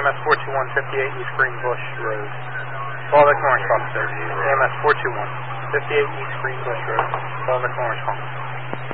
AMS 421, 58 East Greenbush Road. Fall Victor Orange officer. AMS 421, 58 East Greenbush Road. Fall Victor Orange officer.